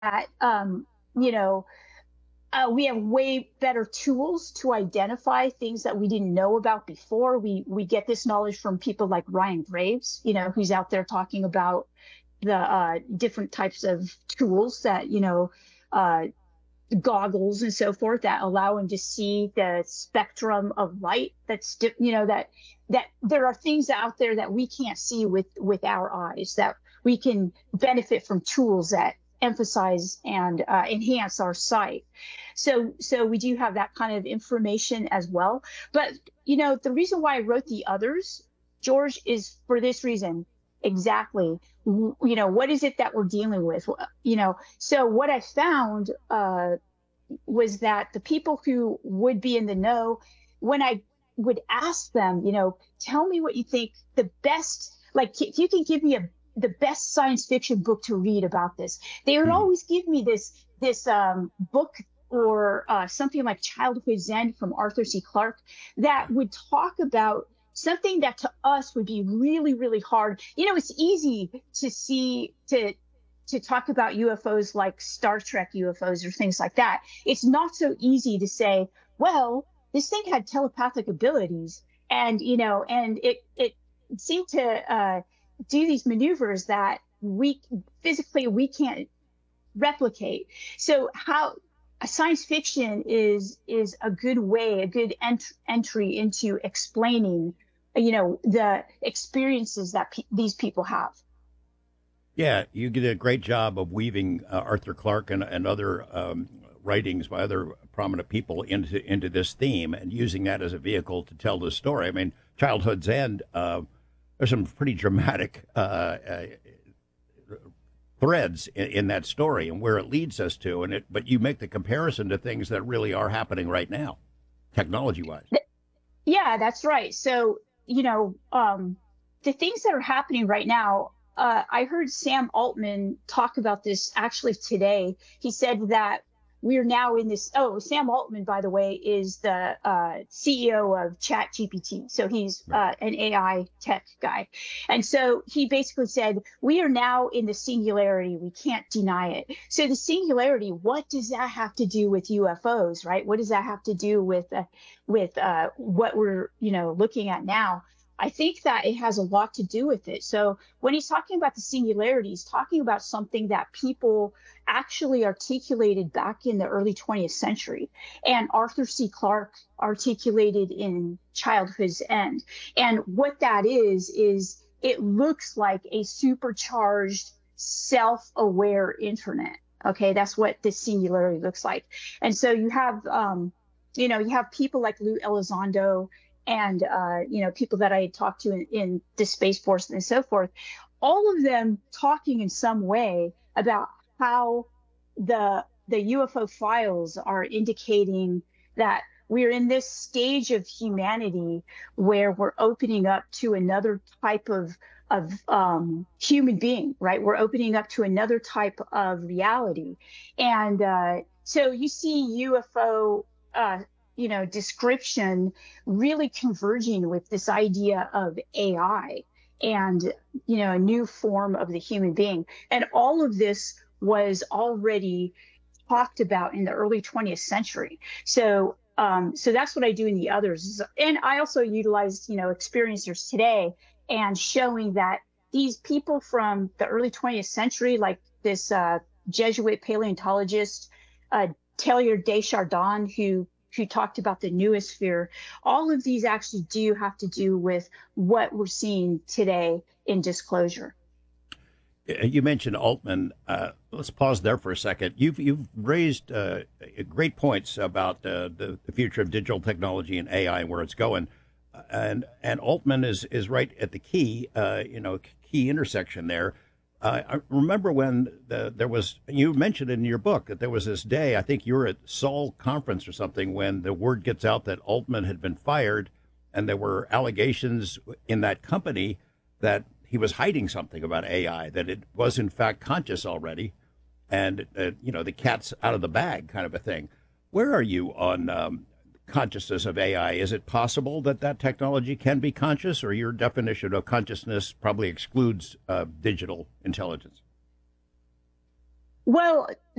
that, you know, we have way better tools to identify things that we didn't know about before. We get this knowledge from people like Ryan Graves, who's out there talking about the different types of tools that, uh, goggles and so forth that allow him to see the spectrum of light. That there are things out there that we can't see with our eyes, that we can benefit from tools that emphasize and enhance our sight. So we do have that kind of information as well. But the reason why I wrote the others, George, is for this reason exactly. What is it that we're dealing with? So what I found was that the people who would be in the know, when I would ask them, tell me what you think the best, like if you can give me the best science fiction book to read about this, they would Mhm. always give me this book, or something like Childhood Zen from Arthur C. Clarke, that would talk about something that to us would be really, really hard. It's easy to talk about UFOs like Star Trek UFOs or things like that. It's not so easy to say, well, this thing had telepathic abilities, and it seemed to do these maneuvers that we can't replicate. So how science fiction is a good way, a good entry into explaining, the experiences that these people have. Yeah, you did a great job of weaving Arthur Clarke and other writings by other prominent people into this theme and using that as a vehicle to tell the story. I mean, Childhood's End. There's some pretty dramatic threads in that story and where it leads us to, but you make the comparison to things that really are happening right now, technology wise. Yeah, that's right. So, the things that are happening right now, I heard Sam Altman talk about this actually today. He said that we're now in this. Oh, Sam Altman, by the way, is the CEO of ChatGPT. So he's Right. an AI tech guy. And so he basically said, we are now in the singularity. We can't deny it. So the singularity, what does that have to do with UFOs, right? What does that have to do with what we're looking at now? I think that it has a lot to do with it. So when he's talking about the singularity, he's talking about something that people actually articulated back in the early 20th century, and Arthur C. Clarke articulated in Childhood's End. And what that is it looks like a supercharged, self-aware internet. Okay, that's what this singularity looks like. And so you have people like Lou Elizondo, and people that I had talked to in the Space Force and so forth, all of them talking in some way about how the UFO files are indicating that we're in this stage of humanity where we're opening up to another type of human being, right? We're opening up to another type of reality, and so you see UFO, description really converging with this idea of AI, and a new form of the human being, and all of this was already talked about in the early 20th century. So that's what I do in the others. And I also utilized, experiencers today, and showing that these people from the early 20th century, like this Jesuit paleontologist, Taylor Deschardins, who talked about the noosphere, all of these actually do have to do with what we're seeing today in disclosure. You mentioned Altman. Let's pause there for a second. You've raised great points about the future of digital technology and AI and where it's going, and Altman is right at the key intersection there. I remember when there was, you mentioned in your book that there was this day, I think you were at Seoul conference or something, when the word gets out that Altman had been fired, and there were allegations in that company that he was hiding something about AI, that it was in fact conscious already, and the cat's out of the bag kind of a thing. Where are you on consciousness of AI? Is it possible that that technology can be conscious, or your definition of consciousness probably excludes digital intelligence? Well,